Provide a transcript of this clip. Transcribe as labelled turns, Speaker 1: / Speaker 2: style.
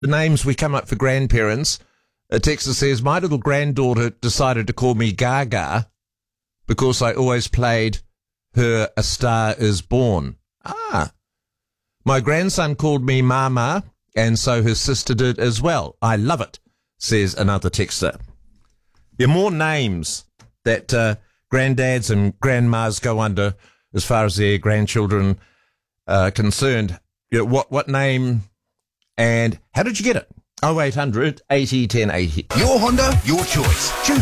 Speaker 1: the names we come up for grandparents. A texter says, my little granddaughter decided to call me Gaga because I always played her A Star Is Born. Ah. My grandson called me Mama, and so his sister did as well. I love it, says another texter. There are more names that granddads and grandmas go under as far as their grandchildren are concerned. You know, what name and how did you get it? 0800 80 1080.
Speaker 2: Your Honda, your choice. Choose